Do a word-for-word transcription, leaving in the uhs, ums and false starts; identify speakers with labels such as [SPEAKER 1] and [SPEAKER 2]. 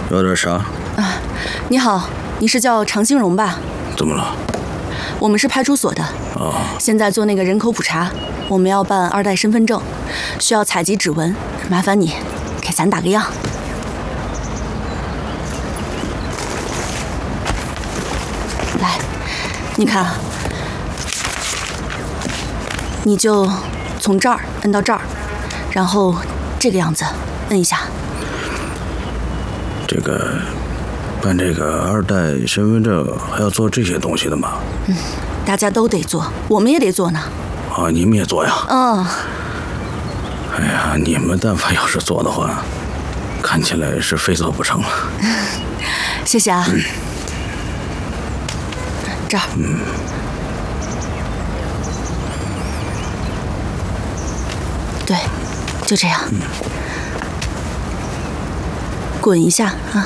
[SPEAKER 1] 要点啥？
[SPEAKER 2] 啊，你好，你是叫常兴荣吧？
[SPEAKER 1] 怎么了？
[SPEAKER 2] 我们是派出所的。
[SPEAKER 1] 啊，
[SPEAKER 2] 现在做那个人口普查，我们要办二代身份证，需要采集指纹，麻烦你给咱打个样。来，你看啊，你就从这儿摁到这儿，然后这个样子摁一下。
[SPEAKER 1] 这个办这个二代身份证还要做这些东西的吗？
[SPEAKER 2] 嗯，大家都得做，我们也得做呢。
[SPEAKER 1] 啊，你们也做呀？
[SPEAKER 2] 嗯。
[SPEAKER 1] 哎呀，你们但凡要是做的话，看起来是非做不成了。
[SPEAKER 2] 谢谢啊。嗯、这儿。
[SPEAKER 1] 嗯。
[SPEAKER 2] 对，就这样。
[SPEAKER 1] 嗯。
[SPEAKER 2] 滚一下啊。